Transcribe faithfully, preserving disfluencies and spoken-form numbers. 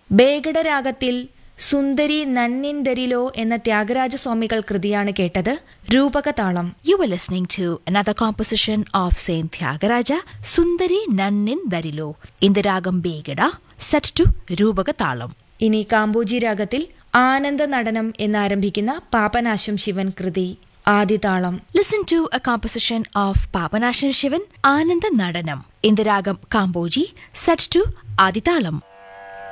ബേഗഡ രാഗത്തിൽ സുന്ദരി നന്നിൻദരിലോ എന്ന ത്യാഗരാജസ്വാമികൾ കൃതിയാണ് കേട്ടത്. രൂപകതാളം. You were listening to another composition of Saint Tyagaraja, Sundari Nannin Darilo, in the ragam Begada, set to Rupakathalam. ഇനി കാമ്പോജി രാഗത്തിൽ ആനന്ദ നടനം എന്നാരംഭിക്കുന്ന പാപനാശം ശിവൻ കൃതി ആദിതാളം. Listen to a composition of Papanasham Shivan, Ananda Nadanam, in the ragam Kamboji, set to Adithalam.